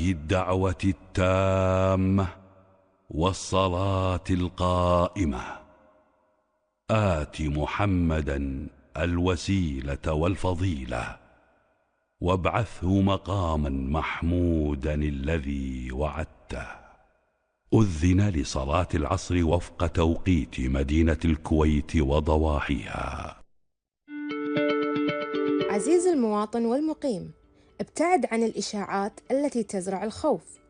هذه الدعوة التامة والصلاة القائمة آت محمدا الوسيلة والفضيلة وابعثه مقاما محمودا الذي وعدته. أذن لصلاة العصر وفق توقيت مدينة الكويت وضواحيها. عزيزي المواطن والمقيم، ابتعد عن الإشاعات التي تزرع الخوف